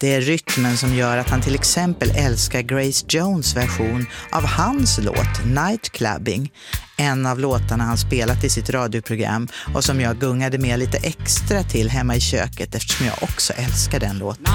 Det är rytmen som gör att han till exempel älskar Grace Jones version av hans låt Nightclubbing, en av låtarna han spelat i sitt radioprogram och som jag gungade med lite extra till hemma i köket eftersom jag också älskar den låten.